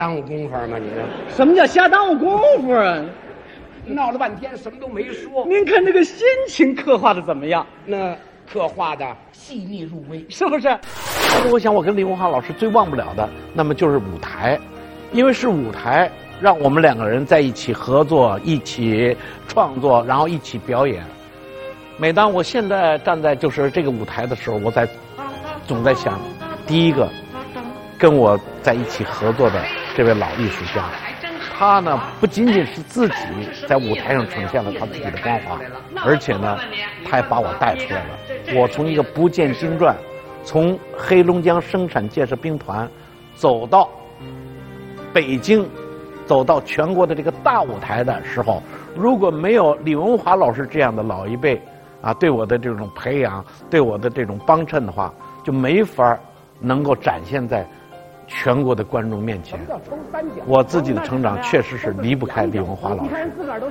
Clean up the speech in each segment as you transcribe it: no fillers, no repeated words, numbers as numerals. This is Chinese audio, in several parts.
耽误功夫吗？你这什么叫瞎耽误功夫啊？ 闹了半天什么都没说。 您看这个心情刻画的怎么样？ 那刻画的细腻入微， 是不是？ 我想我跟李文华老师最忘不了的，那么就是舞台，因为是舞台让我们两个人在一起合作、一起创作，然后一起表演。每当我现在站在就是这个舞台的时候，我总在想，第一个跟我在一起合作的这位老艺术家，他呢不仅仅是自己在舞台上呈现了他自己的光华，而且呢他还把我带出来了。我从一个不见经传，从黑龙江生产建设兵团走到北京，走到全国的这个大舞台的时候，如果没有李文华老师这样的老一辈对我的这种培养，对我的这种帮衬的话，就没法能够展现在全国的观众面前。我自己的成长确实是离不开李文华老师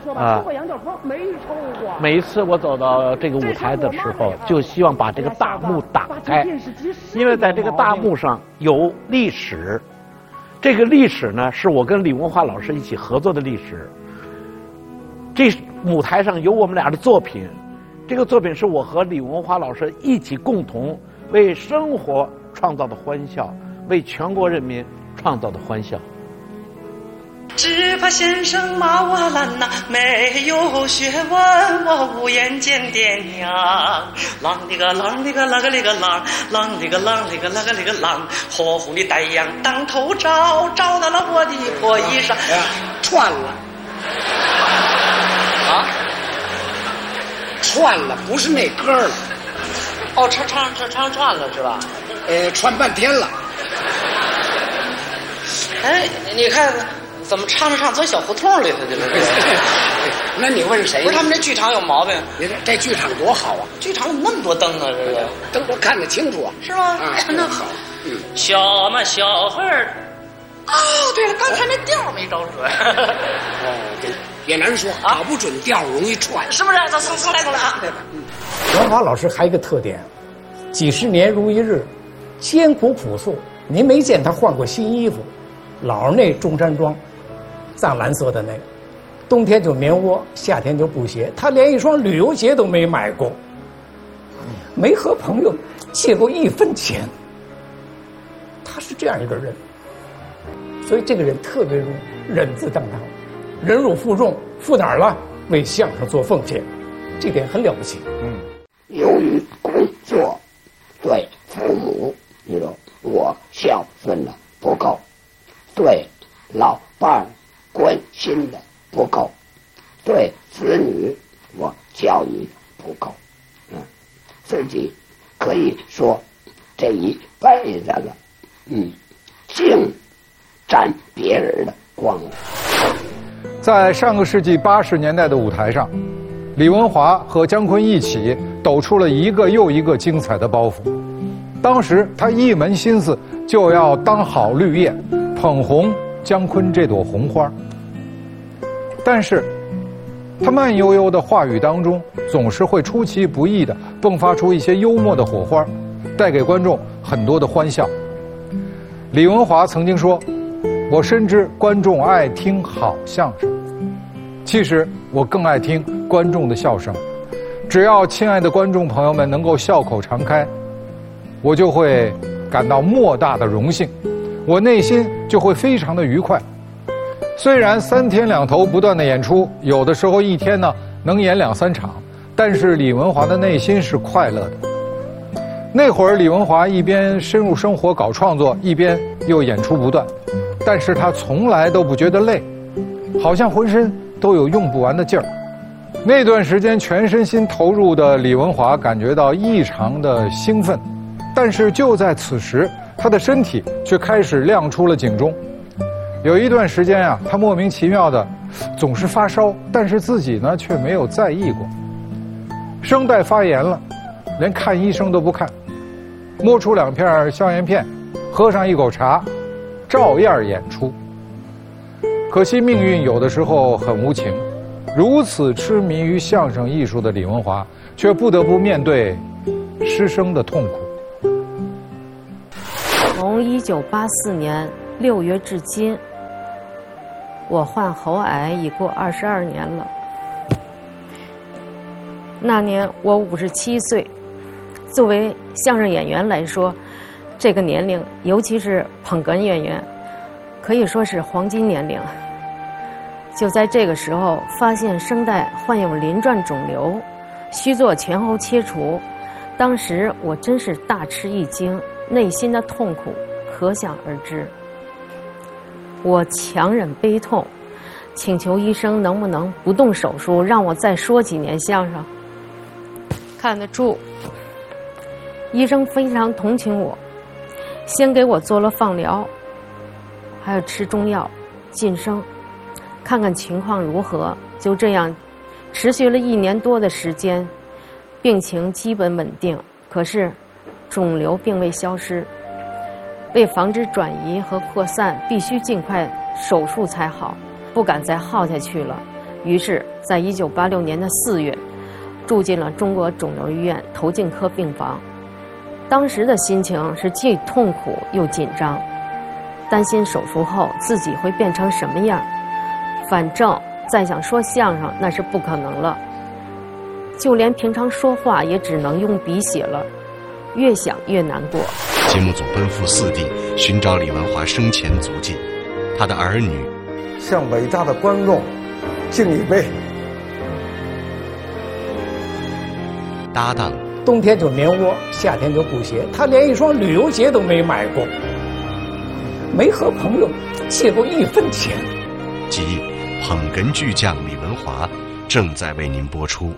每一次我走到这个舞台的时候，就希望把这个大幕打开，因为在这个大幕上有历史。这个历史呢，是我跟李文华老师一起合作的历史。这舞台上有我们俩的作品，这个作品是我和李文华老师一起共同为生活创造的欢笑，为全国人民创造的欢笑。 只怕先生骂我懒呐，没有学问，我无颜见爹娘。啷里个啷里个啷个里个啷，啷里个啷里个啷个里个啷，火红的太阳当头照，照到了我的破衣裳。 串了啊，串了，不是那歌了。 哦，唱串了是吧？ 串半天了。 哎，你看怎么唱着唱走小胡同里头去了？ 那你问谁？ 不是他们这剧场有毛病？ 这剧场多好啊！ 剧场有那么多灯啊，这个灯我看得清楚啊。 是吗？那好。小孩儿。哦，对了，刚才那调没找准。 对，也难说，搞不准调容易串， 是不是？走来啊！ 文华老师还有一个特点，几十年如一日，艰苦朴素。您没见他换过新衣服，老那中山装，藏蓝色的那个，冬天就棉窝，夏天就布鞋，他连一双旅游鞋都没买过，没和朋友借过1分钱。他是这样一个人，所以这个人特别如忍字当堂，忍辱负重，负哪儿了？为相声做奉献，这点很了不起。 由于工作对父母，你说我孝顺的不够，对老伴儿关心的不够，对子女我教育不够，自己可以说这一辈子了，净沾别人的光了。 在上个世纪80年代的舞台上，李文华和姜昆一起抖出了一个又一个精彩的包袱。当时他一门心思就要当好绿叶，捧红姜昆这朵红花。但是他慢悠悠的话语当中，总是会出其不意地迸发出一些幽默的火花，带给观众很多的欢笑。李文华曾经说，我深知观众爱听好相声，其实我更爱听观众的笑声。只要亲爱的观众朋友们能够笑口常开，我就会感到莫大的荣幸，我内心就会非常的愉快。虽然3天2头不断的演出，有的时候一天呢能演2、3场，但是李文华的内心是快乐的。那会儿李文华一边深入生活搞创作，一边又演出不断，但是他从来都不觉得累，好像浑身都有用不完的劲儿。那段时间全身心投入的李文华感觉到异常的兴奋，但是就在此时，他的身体却开始亮出了警钟。有一段时间他莫名其妙的总是发烧，但是自己呢却没有在意过。声带发炎了，连看医生都不看，摸出2片消炎片，喝上1口茶，照样演出。可惜命运有的时候很无情，如此痴迷于相声艺术的李文华，却不得不面对失声的痛苦。 从1984年6月至今， 我患喉癌已过22年了。那年我57岁，作为相声演员来说，这个年龄，尤其是捧哏演员，可以说是黄金年龄。就在这个时候，发现声带患有鳞状肿瘤，需做全喉切除。当时我真是大吃一惊，内心的痛苦可想而知。我强忍悲痛，请求医生能不能不动手术，让我再说几年相声。看得出，医生非常同情我，先给我做了放疗，还有吃中药、晋升，看看情况如何。就这样，持续了1年多的时间，病情基本稳定。可是，肿瘤并未消失。为防止转移和扩散，必须尽快手术才好，不敢再耗下去了。于是，在1986年的4月，住进了中国肿瘤医院头颈科病房。当时的心情是既痛苦又紧张，担心手术后自己会变成什么样。反正再想说相声那是不可能了，就连平常说话也只能用笔写了。越想越难过。 节目组奔赴4地寻找李文华生前足迹，他的儿女向伟大的观众敬一杯。 搭档， 冬天就棉窝，夏天就布鞋，他连一双旅游鞋都没买过，没和朋友借过1分钱。 即捧哏巨匠李文华正在为您播出。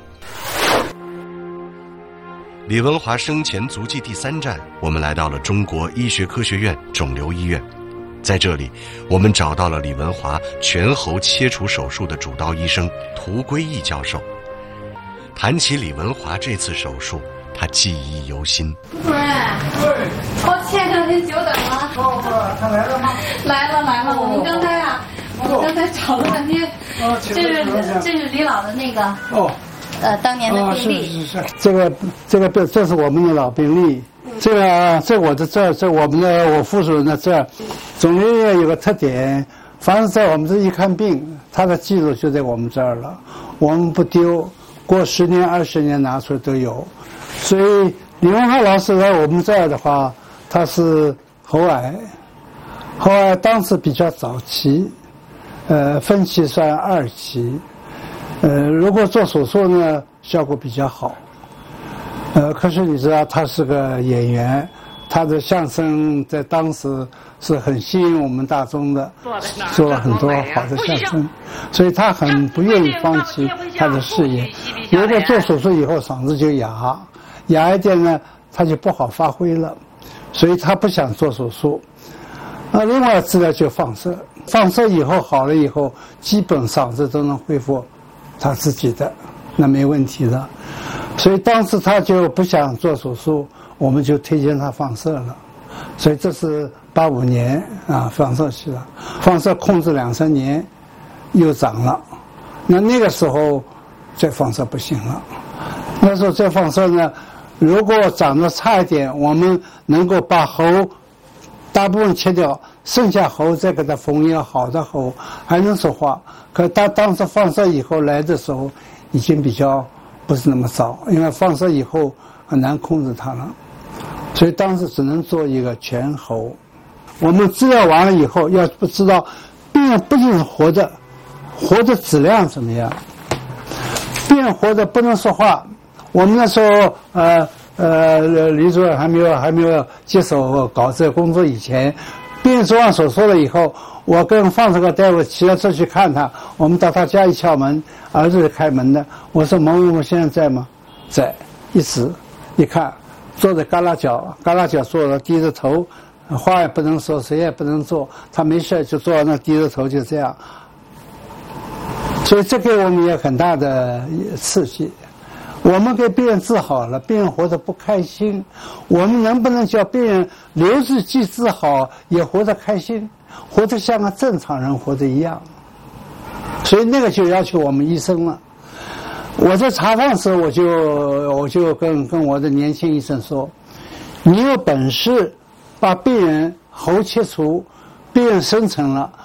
李文华生前足迹第3站，我们来到了中国医学科学院肿瘤医院。在这里，我们找到了李文华全喉切除手术的主刀医生涂圭义教授。谈起李文华这次手术，他记忆犹新。 主任，我前2天久等了。 他来了吗？ 来了。我们刚才吵了半天。这是李老的那个。当年的病历。 是。这是我们的老病历。这我的这儿，这我们的我副主任的这儿。肿瘤医院有个特点，凡是在我们这一看病，他的记录就在我们这儿了，我们不丢，过10年、20年拿出来都有。所以李文华老师来我们这儿的话，他是喉癌当时比较早期，分期算2期。如果做手术呢，效果比较好。可是你知道他是个演员，他的相声在当时是很吸引我们大众的，做了很多好的相声，所以他很不愿意放弃他的事业。如果做手术以后嗓子就哑一点呢，他就不好发挥了，所以他不想做手术。另外治疗就放射以后好了以后，基本嗓子都能恢复他自己的，那没问题的。所以当时他就不想做手术，我们就推荐他放射了。所以这是85年放射去了，放射控制2-3年，又长了。那个时候再放射不行了。那时候再放射呢，如果长得差一点，我们能够把喉大部分切掉，剩下喉再给它缝一个好的喉，还能说话。可他当时放射以后来的时候，已经比较不是那么糟，因为放射以后很难控制它了，所以当时只能做一个全喉。我们治疗完了以后，要不知道病人不仅是活的质量怎么样，病人活的不能说话。我们那时候李主任还没有接手搞这个工作以前，病人做完手术了以后，我跟放射科大夫骑了车去看他，我们到他家一敲门，儿子是开门的，我说某某某先生在吗？在。一指一看，坐在旮旯角坐了，低着头，话也不能说，谁也不能做，他没事就坐在那低着头，就这样。所以这给我们也很大的刺激。我们给病人治好了，病人活得不开心，我们能不能叫病人留着既治好，也活得开心，活得像个正常人活得一样？所以那个就要求我们医生了。我在查房时，我就跟我的年轻医生说，你有本事把病人喉切除，病人生成了，